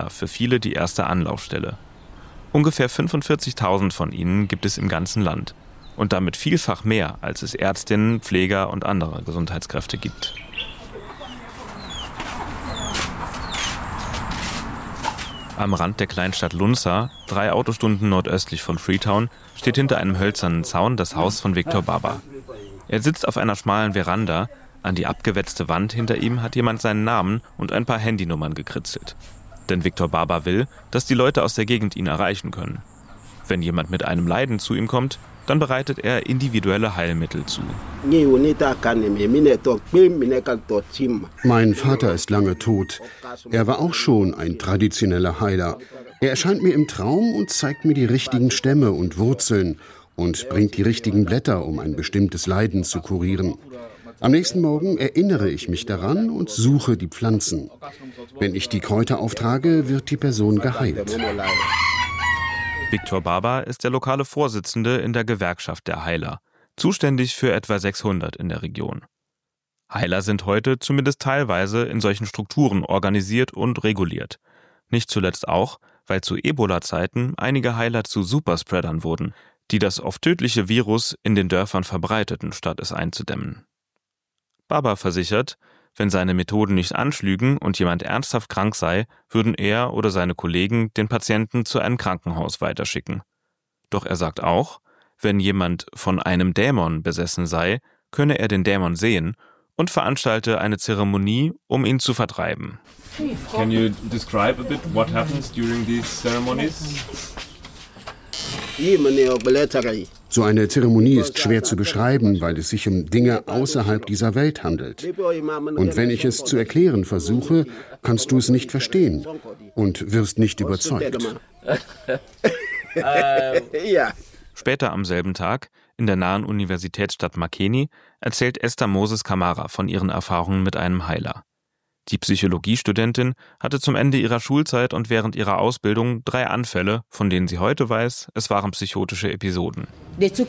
Heiler für viele die erste Anlaufstelle. Ungefähr 45.000 von ihnen gibt es im ganzen Land. Und damit vielfach mehr, als es Ärztinnen, Pfleger und andere Gesundheitskräfte gibt. Am Rand der Kleinstadt Lunsa, 3 Autostunden nordöstlich von Freetown, steht hinter einem hölzernen Zaun das Haus von Victor Baba. Er sitzt auf einer schmalen Veranda. An die abgewetzte Wand hinter ihm hat jemand seinen Namen und ein paar Handynummern gekritzelt. Denn Victor Baba will, dass die Leute aus der Gegend ihn erreichen können. Wenn jemand mit einem Leiden zu ihm kommt, dann bereitet er individuelle Heilmittel zu. Mein Vater ist lange tot. Er war auch schon ein traditioneller Heiler. Er erscheint mir im Traum und zeigt mir die richtigen Stämme und Wurzeln und bringt die richtigen Blätter, um ein bestimmtes Leiden zu kurieren. Am nächsten Morgen erinnere ich mich daran und suche die Pflanzen. Wenn ich die Kräuter auftrage, wird die Person geheilt. Victor Baba ist der lokale Vorsitzende in der Gewerkschaft der Heiler, zuständig für etwa 600 in der Region. Heiler sind heute zumindest teilweise in solchen Strukturen organisiert und reguliert. Nicht zuletzt auch, weil zu Ebola-Zeiten einige Heiler zu Superspreadern wurden, die das oft tödliche Virus in den Dörfern verbreiteten, statt es einzudämmen. Baba versichert, wenn seine Methoden nicht anschlügen und jemand ernsthaft krank sei, würden er oder seine Kollegen den Patienten zu einem Krankenhaus weiterschicken. Doch er sagt auch, wenn jemand von einem Dämon besessen sei, könne er den Dämon sehen und veranstalte eine Zeremonie, um ihn zu vertreiben. Can you describe a bit what happens during these ceremonies? So eine Zeremonie ist schwer zu beschreiben, weil es sich um Dinge außerhalb dieser Welt handelt. Und wenn ich es zu erklären versuche, kannst du es nicht verstehen und wirst nicht überzeugt. Später am selben Tag, in der nahen Universitätsstadt Makeni, erzählt Esther Moses Kamara von ihren Erfahrungen mit einem Heiler. Die Psychologiestudentin hatte zum Ende ihrer Schulzeit und während ihrer Ausbildung 3 Anfälle, von denen sie heute weiß, es waren psychotische Episoden. Ich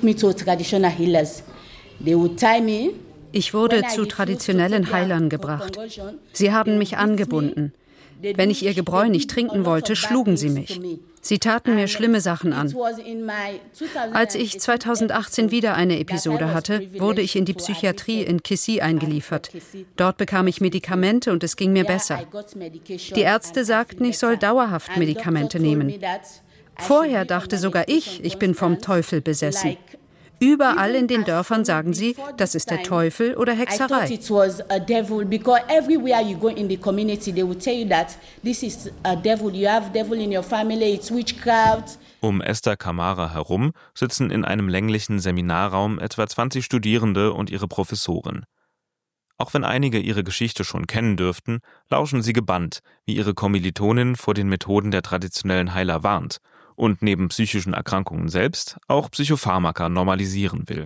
wurde zu traditionellen Heilern gebracht. Sie haben mich angebunden. Wenn ich ihr Gebräu nicht trinken wollte, schlugen sie mich. Sie taten mir schlimme Sachen an. Als ich 2018 wieder eine Episode hatte, wurde ich in die Psychiatrie in Kisii eingeliefert. Dort bekam ich Medikamente und es ging mir besser. Die Ärzte sagten, ich soll dauerhaft Medikamente nehmen. Vorher dachte sogar ich bin vom Teufel besessen. Überall in den Dörfern sagen sie, das ist der Teufel oder Hexerei. Um Esther Kamara herum sitzen in einem länglichen Seminarraum etwa 20 Studierende und ihre Professorin. Auch wenn einige ihre Geschichte schon kennen dürften, lauschen sie gebannt, wie ihre Kommilitonin vor den Methoden der traditionellen Heiler warnt und neben psychischen Erkrankungen selbst auch Psychopharmaka normalisieren will.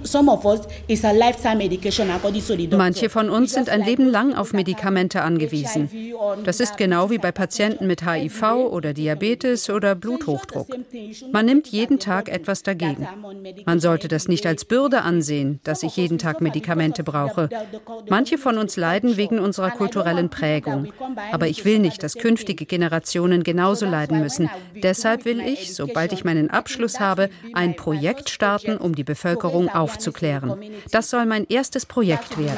Manche von uns sind ein Leben lang auf Medikamente angewiesen. Das ist genau wie bei Patienten mit HIV oder Diabetes oder Bluthochdruck. Man nimmt jeden Tag etwas dagegen. Man sollte das nicht als Bürde ansehen, dass ich jeden Tag Medikamente brauche. Manche von uns leiden wegen unserer kulturellen Prägung. Aber ich will nicht, dass künftige Generationen genauso leiden müssen. Deshalb will ich, sobald ich meinen Abschluss habe, ein Projekt starten, um die Bevölkerung aufzuklären. Das soll mein erstes Projekt werden.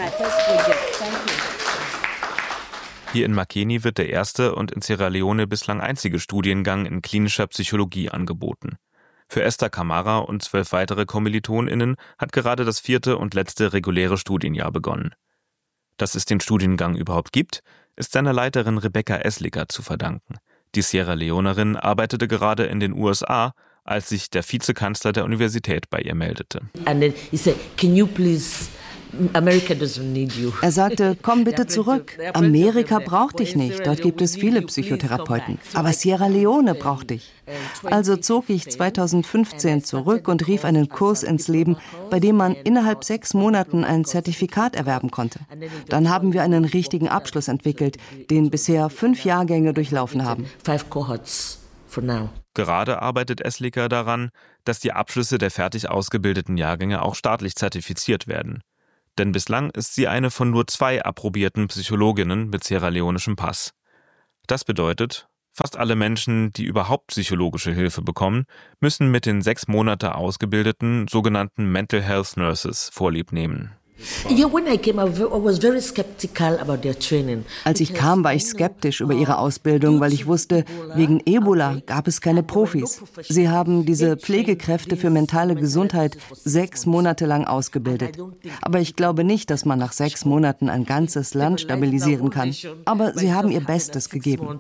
Hier in Makeni wird der erste und in Sierra Leone bislang einzige Studiengang in klinischer Psychologie angeboten. Für Esther Kamara und 12 weitere KommilitonInnen hat gerade das 4. und letzte reguläre Studienjahr begonnen. Dass es den Studiengang überhaupt gibt, ist seiner Leiterin Rebecca Esliger zu verdanken. Die Sierra Leonerin arbeitete gerade in den USA, als sich der Vizekanzler der Universität bei ihr meldete. Er sagte, komm bitte zurück. Amerika braucht dich nicht, dort gibt es viele Psychotherapeuten. Aber Sierra Leone braucht dich. Also zog ich 2015 zurück und rief einen Kurs ins Leben, bei dem man innerhalb 6 Monaten ein Zertifikat erwerben konnte. Dann haben wir einen richtigen Abschluss entwickelt, den bisher 5 Jahrgänge durchlaufen haben. Gerade arbeitet Esliger daran, dass die Abschlüsse der fertig ausgebildeten Jahrgänge auch staatlich zertifiziert werden. Denn bislang ist sie eine von nur 2 approbierten Psychologinnen mit sierraleonischem Pass. Das bedeutet, Fast alle Menschen, die überhaupt psychologische Hilfe bekommen, müssen mit den 6 Monate ausgebildeten sogenannten Mental Health Nurses Vorlieb nehmen. Als ich kam, war ich skeptisch über ihre Ausbildung, weil ich wusste, wegen Ebola gab es keine Profis. Sie haben diese Pflegekräfte für mentale Gesundheit 6 Monate lang ausgebildet. Aber ich glaube nicht, dass man nach 6 Monaten ein ganzes Land stabilisieren kann. Aber sie haben ihr Bestes gegeben.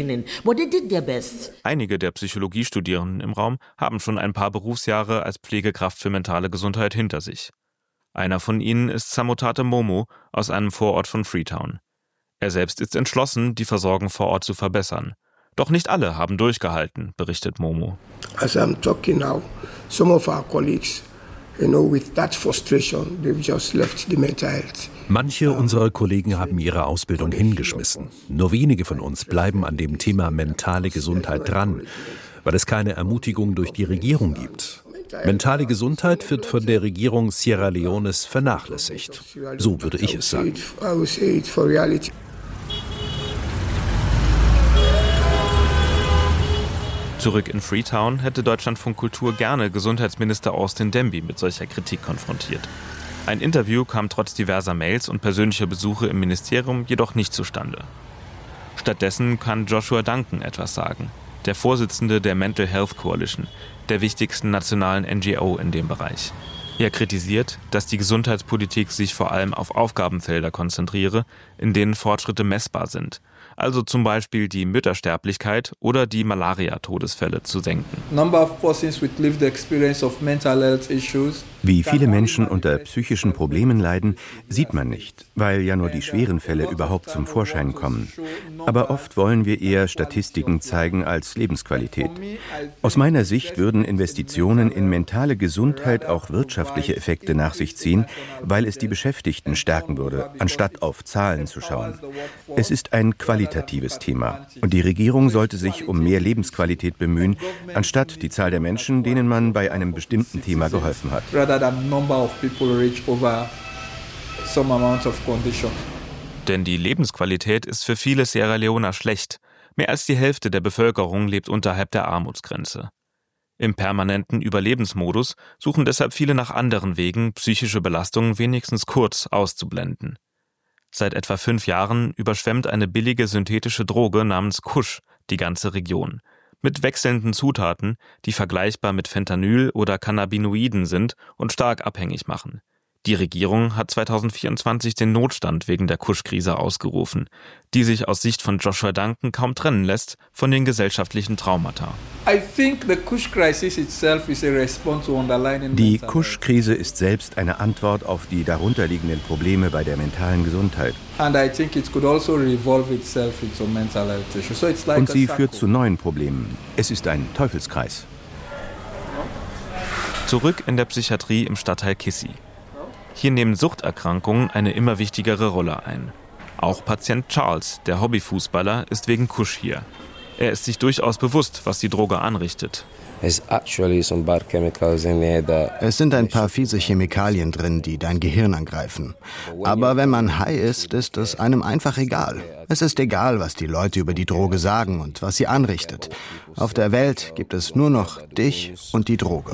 Einige der Psychologiestudierenden im Raum haben schon ein paar Berufsjahre als Pflegekraft für mentale Gesundheit hinter sich. Einer von ihnen ist Samotate Momo aus einem Vorort von Freetown. Er selbst ist entschlossen, die Versorgung vor Ort zu verbessern. Doch nicht alle haben durchgehalten, berichtet Momo. As I'm talking now, some of our colleagues, with that frustration, they've just left the mental health. Manche unserer Kollegen haben ihre Ausbildung hingeschmissen. Nur wenige von uns bleiben an dem Thema mentale Gesundheit dran, weil es keine Ermutigung durch die Regierung gibt. Mentale Gesundheit wird von der Regierung Sierra Leones vernachlässigt. So würde ich es sagen. Zurück in Freetown hätte Deutschlandfunk Kultur gerne Gesundheitsminister Austin Demby mit solcher Kritik konfrontiert. Ein Interview kam trotz diverser Mails und persönlicher Besuche im Ministerium jedoch nicht zustande. Stattdessen kann Joshua Duncan etwas sagen, der Vorsitzende der Mental Health Coalition, der wichtigsten nationalen NGO in dem Bereich. Er kritisiert, dass die Gesundheitspolitik sich vor allem auf Aufgabenfelder konzentriere, in denen Fortschritte messbar sind, also zum Beispiel die Müttersterblichkeit oder die Malaria-Todesfälle zu senken. Wie viele Menschen unter psychischen Problemen leiden, sieht man nicht, weil ja nur die schweren Fälle überhaupt zum Vorschein kommen. Aber oft wollen wir eher Statistiken zeigen als Lebensqualität. Aus meiner Sicht würden Investitionen in mentale Gesundheit auch wirtschaftliche Effekte nach sich ziehen, weil es die Beschäftigten stärken würde, anstatt auf Zahlen zu schauen. Es ist ein qualitatives Thema und die Regierung sollte sich um mehr Lebensqualität bemühen, anstatt die Zahl der Menschen, denen man bei einem bestimmten Thema geholfen hat. Denn die Lebensqualität ist für viele Sierra Leoner schlecht. Mehr als die Hälfte der Bevölkerung lebt unterhalb der Armutsgrenze. Im permanenten Überlebensmodus suchen deshalb viele nach anderen Wegen, psychische Belastungen wenigstens kurz auszublenden. Seit etwa 5 Jahren überschwemmt eine billige synthetische Droge namens Kush die ganze Region. Mit wechselnden Zutaten, die vergleichbar mit Fentanyl oder Cannabinoiden sind und stark abhängig machen. Die Regierung hat 2024 den Notstand wegen der Kush-Krise ausgerufen, die sich aus Sicht von Joshua Duncan kaum trennen lässt von den gesellschaftlichen Traumata. Die Kush-Krise ist selbst eine Antwort auf die darunterliegenden Probleme bei der mentalen Gesundheit. Und sie führt zu neuen Problemen. Es ist ein Teufelskreis. Zurück in der Psychiatrie im Stadtteil Kissi. Hier nehmen Suchterkrankungen eine immer wichtigere Rolle ein. Auch Patient Charles, der Hobbyfußballer, ist wegen Kush hier. Er ist sich durchaus bewusst, was die Droge anrichtet. Es sind ein paar fiese Chemikalien drin, die dein Gehirn angreifen. Aber wenn man high ist, ist es einem einfach egal. Es ist egal, was die Leute über die Droge sagen und was sie anrichtet. Auf der Welt gibt es nur noch dich und die Droge.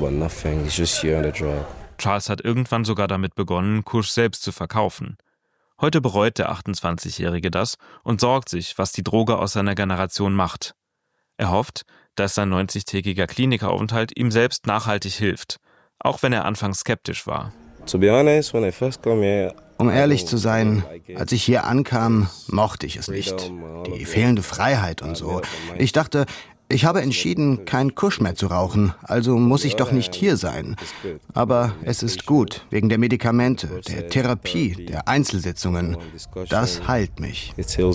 Charles hat irgendwann sogar damit begonnen, Kush selbst zu verkaufen. Heute bereut der 28-Jährige das und sorgt sich, was die Droge aus seiner Generation macht. Er hofft, dass sein 90-tägiger Klinikaufenthalt ihm selbst nachhaltig hilft, auch wenn er anfangs skeptisch war. Um ehrlich zu sein, als ich hier ankam, mochte ich es nicht. Die fehlende Freiheit und so. Ich dachte, ich habe entschieden, kein Kush mehr zu rauchen, also muss ich doch nicht hier sein. Aber es ist gut, wegen der Medikamente, der Therapie, der Einzelsitzungen. Das heilt mich.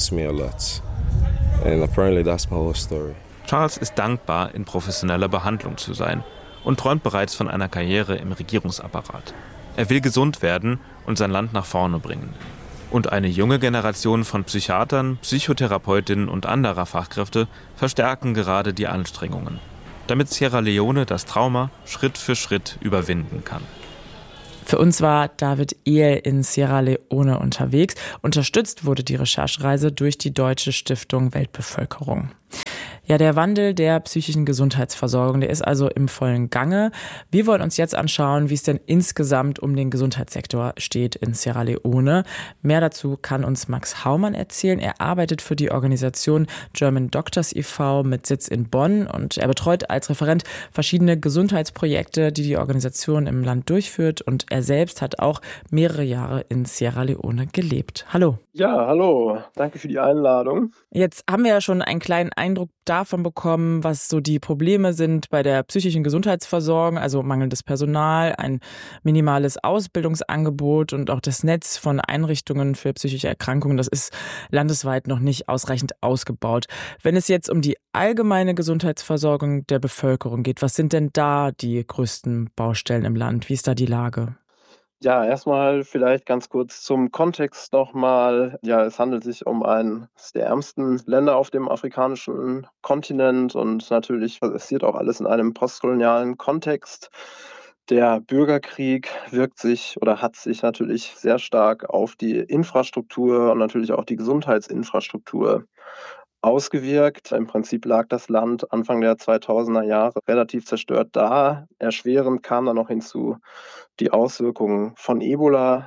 Charles ist dankbar, in professioneller Behandlung zu sein und träumt bereits von einer Karriere im Regierungsapparat. Er will gesund werden und sein Land nach vorne bringen. Und eine junge Generation von Psychiatern, Psychotherapeutinnen und anderer Fachkräfte verstärken gerade die Anstrengungen, damit Sierra Leone das Trauma Schritt für Schritt überwinden kann. Für uns war David Ehl in Sierra Leone unterwegs. Unterstützt wurde die Recherchereise durch die Deutsche Stiftung Weltbevölkerung. Ja, der Wandel der psychischen Gesundheitsversorgung, der ist also im vollen Gange. Wir wollen uns jetzt anschauen, wie es denn insgesamt um den Gesundheitssektor steht in Sierra Leone. Mehr dazu kann uns Max Haumann erzählen. Er arbeitet für die Organisation German Doctors e.V. mit Sitz in Bonn und er betreut als Referent verschiedene Gesundheitsprojekte, die die Organisation im Land durchführt, und er selbst hat auch mehrere Jahre in Sierra Leone gelebt. Hallo. Ja, hallo. Danke für die Einladung. Jetzt haben wir ja schon einen kleinen Eindruck davon bekommen, was so die Probleme sind bei der psychischen Gesundheitsversorgung, also mangelndes Personal, ein minimales Ausbildungsangebot und auch das Netz von Einrichtungen für psychische Erkrankungen, das ist landesweit noch nicht ausreichend ausgebaut. Wenn es jetzt um die allgemeine Gesundheitsversorgung der Bevölkerung geht, was sind denn da die größten Baustellen im Land? Wie ist da die Lage? Ja, erstmal vielleicht ganz kurz zum Kontext nochmal. Ja, es handelt sich um eines der ärmsten Länder auf dem afrikanischen Kontinent und natürlich passiert auch alles in einem postkolonialen Kontext. Der Bürgerkrieg wirkt sich oder hat sich natürlich sehr stark auf die Infrastruktur und natürlich auch die Gesundheitsinfrastruktur ausgewirkt. Im Prinzip lag das Land Anfang der 2000er Jahre relativ zerstört da. Erschwerend kam dann noch hinzu die Auswirkungen von Ebola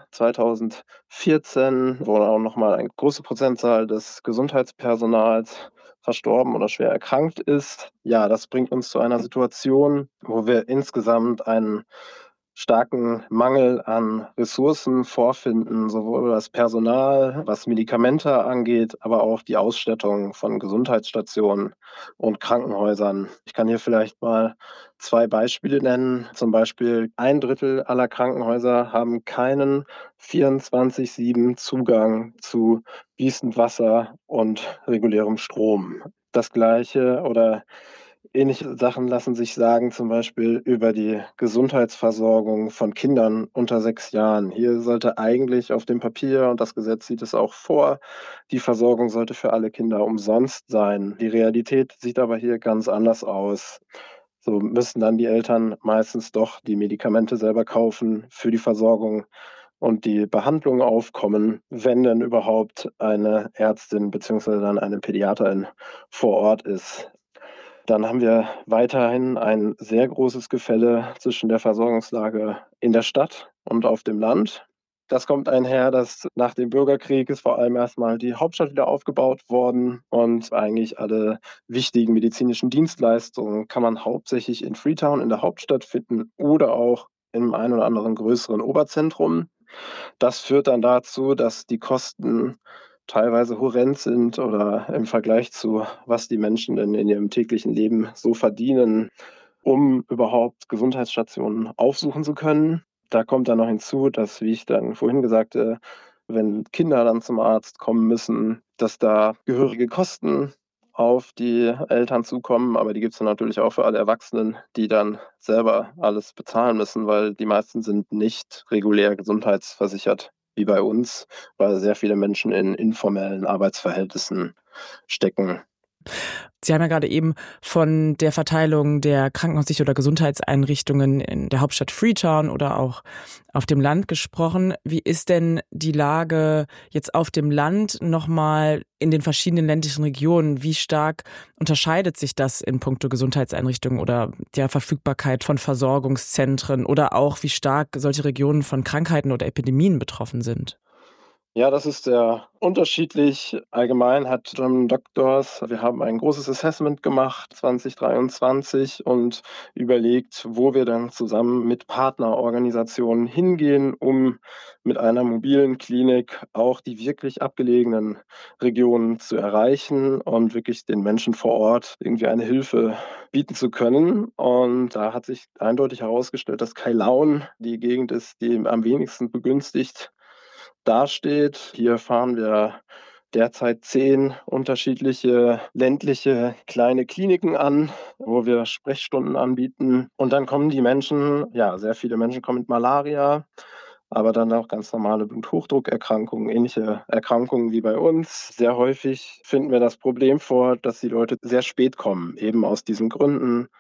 2014, wo auch nochmal eine große Prozentzahl des Gesundheitspersonals verstorben oder schwer erkrankt ist. Ja, das bringt uns zu einer Situation, wo wir insgesamt einen starken Mangel an Ressourcen vorfinden, sowohl das Personal, was Medikamente angeht, aber auch die Ausstattung von Gesundheitsstationen und Krankenhäusern. Ich kann hier vielleicht mal 2 Beispiele nennen. Zum Beispiel 1/3 aller Krankenhäuser haben keinen 24/7 Zugang zu fließend Wasser und regulärem Strom. Das Gleiche oder ähnliche Sachen lassen sich sagen, zum Beispiel über die Gesundheitsversorgung von Kindern unter 6 Jahren. Hier sollte eigentlich auf dem Papier, und das Gesetz sieht es auch vor, die Versorgung sollte für alle Kinder umsonst sein. Die Realität sieht aber hier ganz anders aus. So müssen dann die Eltern meistens doch die Medikamente selber kaufen für die Versorgung und die Behandlung aufkommen, wenn denn überhaupt eine Ärztin bzw. dann eine Pädiaterin vor Ort ist. Dann haben wir weiterhin ein sehr großes Gefälle zwischen der Versorgungslage in der Stadt und auf dem Land. Das kommt einher, dass nach dem Bürgerkrieg ist vor allem erstmal die Hauptstadt wieder aufgebaut worden und eigentlich alle wichtigen medizinischen Dienstleistungen kann man hauptsächlich in Freetown in der Hauptstadt finden oder auch im einen oder anderen größeren Oberzentrum. Das führt dann dazu, dass die Kosten teilweise horrend sind oder im Vergleich zu, was die Menschen denn in ihrem täglichen Leben so verdienen, um überhaupt Gesundheitsstationen aufsuchen zu können. Da kommt dann noch hinzu, dass, wie ich dann vorhin sagte, wenn Kinder dann zum Arzt kommen müssen, dass da gehörige Kosten auf die Eltern zukommen, aber die gibt es dann natürlich auch für alle Erwachsenen, die dann selber alles bezahlen müssen, weil die meisten sind nicht regulär gesundheitsversichert wie bei uns, weil sehr viele Menschen in informellen Arbeitsverhältnissen stecken. Sie haben ja gerade eben von der Verteilung der Krankenhaussicher- oder Gesundheitseinrichtungen in der Hauptstadt Freetown oder auch auf dem Land gesprochen. Wie ist denn die Lage jetzt auf dem Land nochmal in den verschiedenen ländlichen Regionen? Wie stark unterscheidet sich das in puncto Gesundheitseinrichtungen oder der Verfügbarkeit von Versorgungszentren oder auch wie stark solche Regionen von Krankheiten oder Epidemien betroffen sind? Ja, das ist sehr unterschiedlich. Allgemein hat German Doctors, wir haben ein großes Assessment gemacht 2023 und überlegt, wo wir dann zusammen mit Partnerorganisationen hingehen, um mit einer mobilen Klinik auch die wirklich abgelegenen Regionen zu erreichen und wirklich den Menschen vor Ort irgendwie eine Hilfe bieten zu können. Und da hat sich eindeutig herausgestellt, dass Kailaun die Gegend ist, die am wenigsten begünstigt dasteht. Hier fahren wir derzeit 10 unterschiedliche ländliche kleine Kliniken an, wo wir Sprechstunden anbieten. Und dann kommen die Menschen, ja, sehr viele Menschen kommen mit Malaria, aber dann auch ganz normale Bluthochdruckerkrankungen, ähnliche Erkrankungen wie bei uns. Sehr häufig finden wir das Problem vor, dass die Leute sehr spät kommen, eben aus diesen Gründen.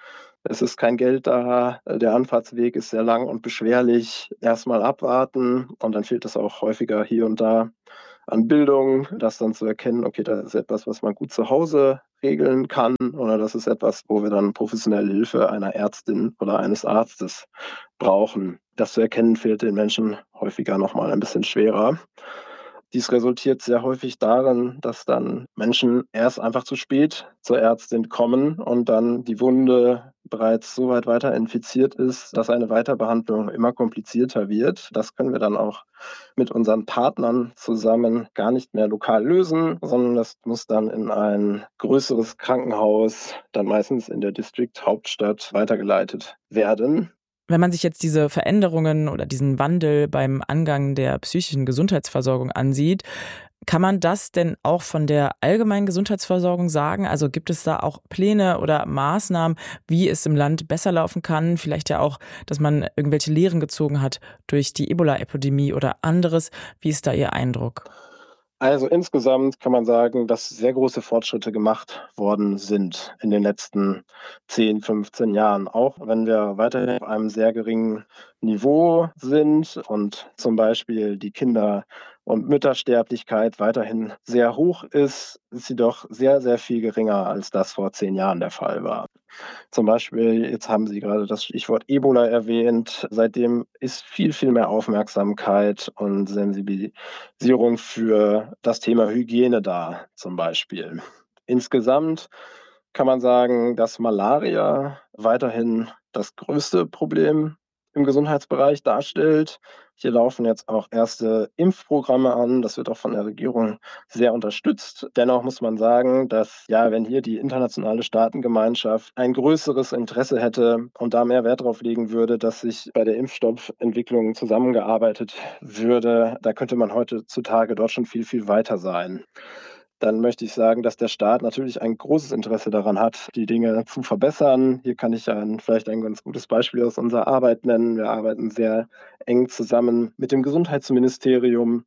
es ist kein Geld da, der Anfahrtsweg ist sehr lang und beschwerlich, erstmal abwarten und dann fehlt es auch häufiger hier und da an Bildung, das dann zu erkennen, okay, das ist etwas, was man gut zu Hause regeln kann oder das ist etwas, wo wir dann professionelle Hilfe einer Ärztin oder eines Arztes brauchen. Das zu erkennen fehlt den Menschen häufiger nochmal ein bisschen schwerer. Dies resultiert sehr häufig darin, dass dann Menschen erst einfach zu spät zur Ärztin kommen und dann die Wunde bereits so weit weiter infiziert ist, dass eine Weiterbehandlung immer komplizierter wird. Das können wir dann auch mit unseren Partnern zusammen gar nicht mehr lokal lösen, sondern das muss dann in ein größeres Krankenhaus, dann meistens in der District-Hauptstadt, weitergeleitet werden. Wenn man sich jetzt diese Veränderungen oder diesen Wandel beim Angang der psychischen Gesundheitsversorgung ansieht, kann man das denn auch von der allgemeinen Gesundheitsversorgung sagen? Also gibt es da auch Pläne oder Maßnahmen, wie es im Land besser laufen kann? Vielleicht ja auch, dass man irgendwelche Lehren gezogen hat durch die Ebola-Epidemie oder anderes. Wie ist da Ihr Eindruck? Also insgesamt kann man sagen, dass sehr große Fortschritte gemacht worden sind in den letzten 10, 15 Jahren. Auch wenn wir weiterhin auf einem sehr geringen Niveau sind und zum Beispiel die Kinder- und Müttersterblichkeit weiterhin sehr hoch ist, ist sie doch sehr, sehr viel geringer, als das vor 10 Jahren der Fall war. Zum Beispiel, jetzt haben Sie gerade das Stichwort Ebola erwähnt. Seitdem ist viel, viel mehr Aufmerksamkeit und Sensibilisierung für das Thema Hygiene da, zum Beispiel. Insgesamt kann man sagen, dass Malaria weiterhin das größte Problem im Gesundheitsbereich darstellt. Hier laufen jetzt auch erste Impfprogramme an. Das wird auch von der Regierung sehr unterstützt. Dennoch muss man sagen, dass wenn hier die internationale Staatengemeinschaft ein größeres Interesse hätte und da mehr Wert darauf legen würde, dass sich bei der Impfstoffentwicklung zusammengearbeitet würde, da könnte man heutzutage dort schon viel, viel weiter sein. Dann möchte ich sagen, dass der Staat natürlich ein großes Interesse daran hat, die Dinge zu verbessern. Hier kann ich vielleicht ein ganz gutes Beispiel aus unserer Arbeit nennen. Wir arbeiten sehr eng zusammen mit dem Gesundheitsministerium.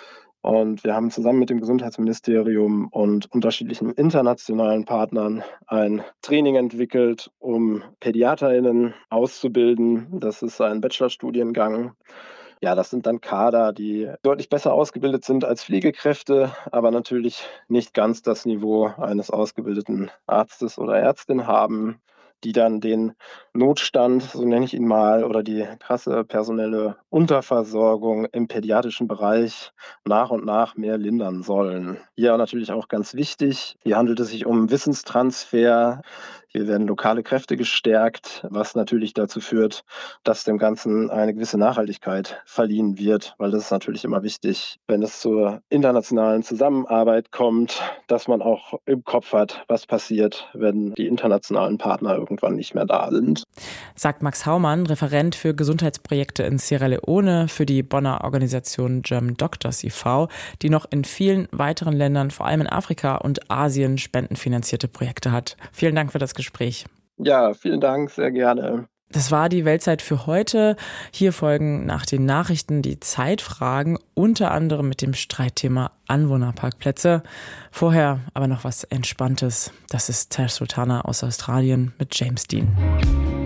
Und wir haben zusammen mit dem Gesundheitsministerium und unterschiedlichen internationalen Partnern ein Training entwickelt, um PädiaterInnen auszubilden. Das ist ein Bachelorstudiengang. Ja, das sind dann Kader, die deutlich besser ausgebildet sind als Pflegekräfte, aber natürlich nicht ganz das Niveau eines ausgebildeten Arztes oder Ärztin haben, die dann den Notstand, so nenne ich ihn mal, oder die krasse personelle Unterversorgung im pädiatrischen Bereich nach und nach mehr lindern sollen. Hier natürlich auch ganz wichtig, hier handelt es sich um Wissenstransfer. Hier werden lokale Kräfte gestärkt, was natürlich dazu führt, dass dem Ganzen eine gewisse Nachhaltigkeit verliehen wird, weil das ist natürlich immer wichtig, wenn es zur internationalen Zusammenarbeit kommt, dass man auch im Kopf hat, was passiert, wenn die internationalen Partner irgendwann nicht mehr da sind. Sagt Max Haumann, Referent für Gesundheitsprojekte in Sierra Leone für die Bonner Organisation German Doctors e.V., die noch in vielen weiteren Ländern, vor allem in Afrika und Asien, spendenfinanzierte Projekte hat. Vielen Dank für das Gespräch. Ja, vielen Dank, sehr gerne. Das war die Weltzeit für heute. Hier folgen nach den Nachrichten die Zeitfragen, unter anderem mit dem Streitthema Anwohnerparkplätze. Vorher aber noch was Entspanntes. Das ist Tash Sultana aus Australien mit James Dean.